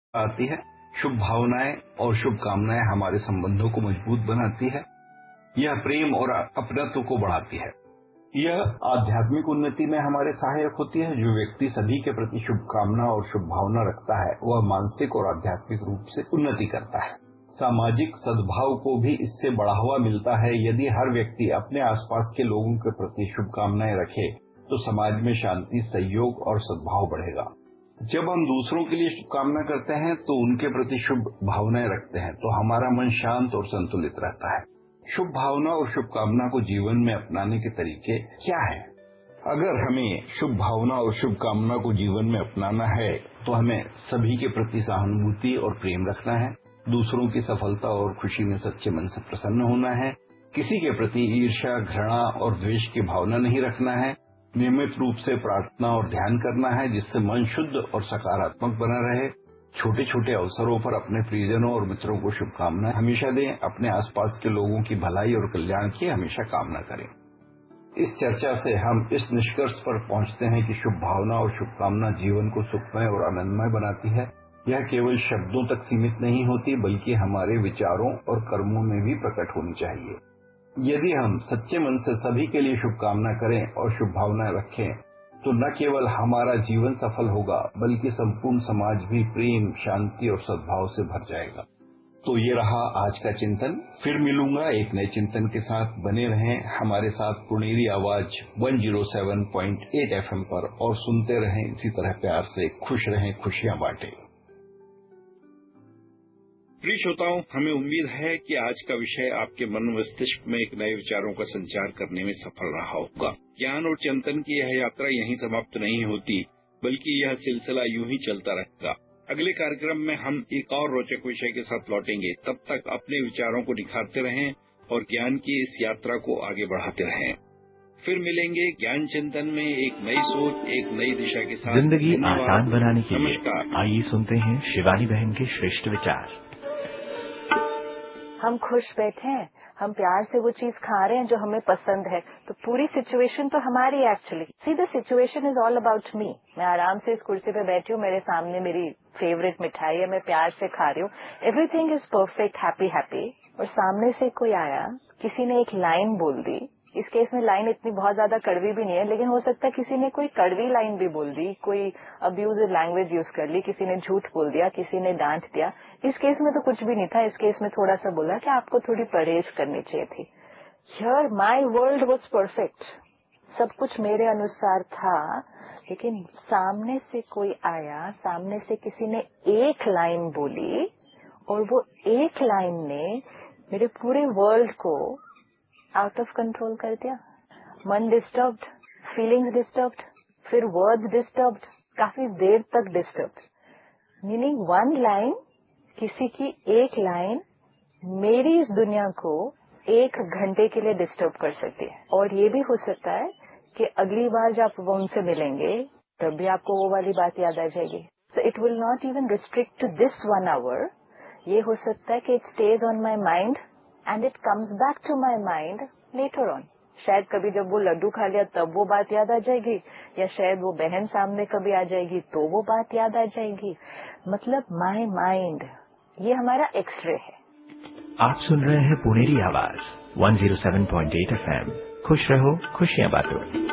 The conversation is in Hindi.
आती है। शुभ भावनाएं और शुभकामनाएं हमारे संबंधों को मजबूत बनाती है। यह प्रेम और अपनत्व को बढ़ाती है। यह आध्यात्मिक उन्नति में हमारे सहायक होती है। जो व्यक्ति सभी के प्रति शुभकामना और शुभ भावना रखता है वह मानसिक और आध्यात्मिक रूप से उन्नति करता है। सामाजिक सद्भाव को भी इससे बढ़ावा मिलता है। यदि हर व्यक्ति अपने आसपास के लोगों के प्रति शुभकामनाएं रखे तो समाज में शांति, सहयोग और सद्भाव बढ़ेगा। जब हम दूसरों के लिए शुभकामना करते हैं तो उनके प्रति शुभ भावनाएं रखते हैं तो हमारा मन शांत और संतुलित रहता है। शुभ भावना और शुभकामना को जीवन में अपनाने के तरीके क्या है? अगर हमें शुभ भावना और शुभकामना को जीवन में अपनाना है तो हमें सभी के प्रति सहानुभूति और प्रेम रखना है। दूसरों की सफलता और खुशी में सच्चे मन से प्रसन्न होना है। किसी के प्रति ईर्ष्या, घृणा और द्वेष की भावना नहीं रखना है। नियमित रूप से प्रार्थना और ध्यान करना है जिससे मन शुद्ध और सकारात्मक बना रहे। छोटे छोटे अवसरों पर अपने प्रियजनों और मित्रों को शुभकामनाएं हमेशा दें। अपने आसपास के लोगों की भलाई और कल्याण की हमेशा कामना करें। इस चर्चा से हम इस निष्कर्ष पर पहुंचते हैं कि शुभ भावना और शुभकामना जीवन को सुखमय और आनंदमय बनाती है। यह केवल शब्दों तक सीमित नहीं होती बल्कि हमारे विचारों और कर्मों में भी प्रकट होनी चाहिए। यदि हम सच्चे मन से सभी के लिए शुभकामना करें और शुभ भावनाएं रखें तो न केवल हमारा जीवन सफल होगा बल्कि संपूर्ण समाज भी प्रेम, शांति और सद्भाव से भर जाएगा। तो ये रहा आज का चिंतन। फिर मिलूंगा एक नए चिंतन के साथ। बने रहें हमारे साथ पुणेरी आवाज 107.8 FM पर और सुनते रहें इसी तरह प्यार से। खुश रहें, खुशियां बांटें। प्रिय श्रोताओं, हमें उम्मीद है कि आज का विषय आपके मन मस्तिष्क में एक नए विचारों का संचार करने में सफल रहा होगा। ज्ञान और चिंतन की यह यात्रा यहीं समाप्त नहीं होती बल्कि यह सिलसिला यूं ही चलता रहेगा। अगले कार्यक्रम में हम एक और रोचक विषय के साथ लौटेंगे। तब तक अपने विचारों को निखारते रहें और ज्ञान की इस यात्रा को आगे बढ़ाते रहें। फिर मिलेंगे ज्ञान चिंतन में एक नई सोच, एक नई दिशा के साथ। जिंदगी आसान बनाने के लिए नमस्कार। आइए सुनते हैं शिवानी बहन के श्रेष्ठ विचार। हम खुश बैठे हैं, हम प्यार से वो चीज खा रहे हैं जो हमें पसंद है, तो पूरी सिचुएशन तो हमारी actually. See the situation is all about me. मैं आराम से इस कुर्सी पे बैठी हूँ, मेरे सामने मेरी फेवरेट मिठाई है, मैं प्यार से खा रही हूँ, everything is perfect, happy happy. और सामने से कोई आया, किसी ने एक लाइन बोल दी। इस केस में लाइन इतनी बहुत ज्यादा कड़वी भी नहीं है, लेकिन हो सकता है किसी ने कोई कड़वी लाइन भी बोल दी, कोई अब्यूजिव लैंग्वेज यूज कर ली, किसी ने झूठ बोल दिया, किसी ने डांट दिया। इस केस में तो कुछ भी नहीं था। इस केस में थोड़ा सा बोला कि आपको थोड़ी परहेज करनी चाहिए थी। Here my world was perfect, सब कुछ मेरे अनुसार था, लेकिन सामने से कोई आया, सामने से किसी ने एक लाइन बोली और वो एक लाइन ने मेरे पूरे वर्ल्ड को आउट ऑफ कंट्रोल कर दिया। मन डिस्टर्ब्ड, फीलिंग्स डिस्टर्ब्ड, फिर वर्ड्स डिस्टर्ब्ड, काफी देर तक डिस्टर्ब्ड। मीनिंग वन लाइन, किसी की एक लाइन मेरी इस दुनिया को 1 घंटे के लिए डिस्टर्ब कर सकती है। और ये भी हो सकता है कि अगली बार जब आप उनसे मिलेंगे तब भी आपको वो वाली बात याद आ जाएगी। So it will not even restrict to this 1 hour। ये हो सकता है कि it stage on my mind and it comes back to my mind later on. शायद कभी जब वो लड्डू खा लिया तब वो बात याद आ जाएगी, या शायद वो बहन सामने कभी आ जाएगी तो वो बात याद आ जाएगी। मतलब माई माइंड, ये हमारा एक्सरे है। आप सुन रहे हैं पुणेरी आवाज 107.8 FM। खुश रहो, खुशियां बांटो।